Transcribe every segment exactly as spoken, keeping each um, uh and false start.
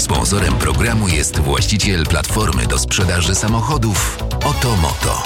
Sponsorem programu jest właściciel platformy do sprzedaży samochodów Otomoto.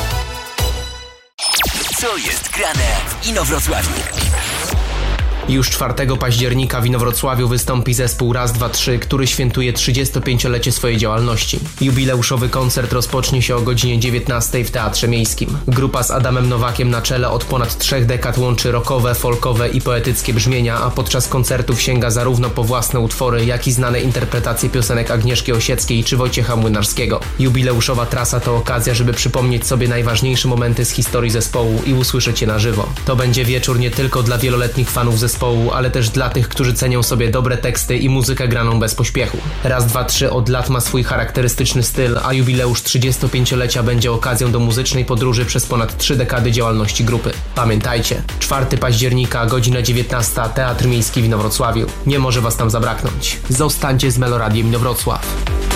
Co jest grane w Inowrocławiu? Już czwartego października w Inowrocławiu wystąpi zespół Raz, Dwa, Trzy, który świętuje trzydziestopięciolecie swojej działalności. Jubileuszowy koncert rozpocznie się o godzinie dziewiętnastej w Teatrze Miejskim. Grupa z Adamem Nowakiem na czele od ponad trzech dekad łączy rockowe, folkowe i poetyckie brzmienia, a podczas koncertów sięga zarówno po własne utwory, jak i znane interpretacje piosenek Agnieszki Osieckiej czy Wojciecha Młynarskiego. Jubileuszowa trasa to okazja, żeby przypomnieć sobie najważniejsze momenty z historii zespołu i usłyszeć je na żywo. To będzie wieczór nie tylko dla wieloletnich fanów zespołu, zespołu, ale też dla tych, którzy cenią sobie dobre teksty i muzykę graną bez pośpiechu. Raz, Dwa, Trzy od lat ma swój charakterystyczny styl, a jubileusz trzydziestopięciolecia będzie okazją do muzycznej podróży przez ponad trzy dekady działalności grupy. Pamiętajcie, czwartego października, godzina dziewiętnasta, Teatr Miejski w Inowrocławiu. Nie może was tam zabraknąć. Zostańcie z Meloradiem Inowrocław.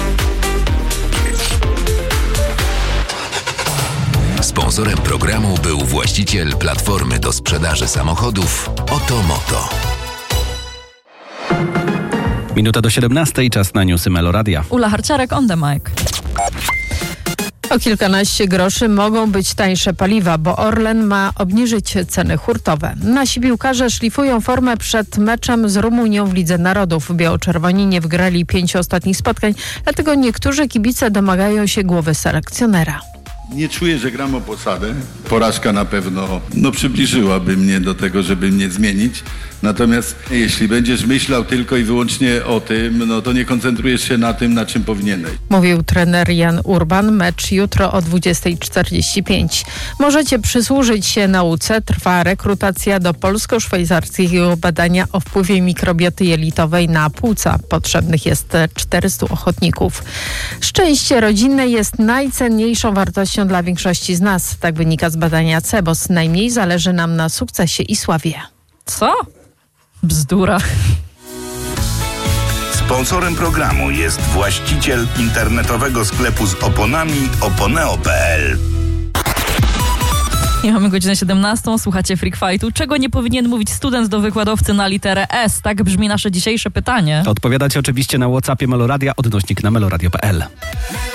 Sponsorem programu był właściciel platformy do sprzedaży samochodów Otomoto. Minuta do siedemnastej, czas na newsy Meloradia. Ula Harciarek on the mic. O kilkanaście groszy mogą być tańsze paliwa, bo Orlen ma obniżyć ceny hurtowe. Nasi piłkarze szlifują formę przed meczem z Rumunią w Lidze Narodów. Biało-czerwoni nie wygrali pięciu ostatnich spotkań, dlatego niektórzy kibice domagają się głowy selekcjonera. Nie czuję, że gram o posadę. Porażka na pewno no, przybliżyłaby mnie do tego, żeby mnie zmienić. Natomiast jeśli będziesz myślał tylko i wyłącznie o tym, no to nie koncentrujesz się na tym, na czym powinieneś. Mówił trener Jan Urban. Mecz jutro o dwudziesta czterdzieści pięć. Możecie przysłużyć się nauce. Trwa rekrutacja do polsko-szwajcarskiego badania o wpływie mikrobioty jelitowej na płuca. Potrzebnych jest czterystu ochotników. Szczęście rodzinne jest najcenniejszą wartością dla większości z nas. Tak wynika z badania Cebos. Najmniej zależy nam na sukcesie i sławie. Co? Bzdura. Sponsorem programu jest właściciel internetowego sklepu z oponami oponeo kropka p l. I mamy godzinę siedemnastą, słuchacie Freak Fightu. Czego nie powinien mówić student do wykładowcy na literę S? Tak brzmi nasze dzisiejsze pytanie. Odpowiadacie oczywiście na WhatsAppie Meloradia, odnośnik na meloradio kropka p l.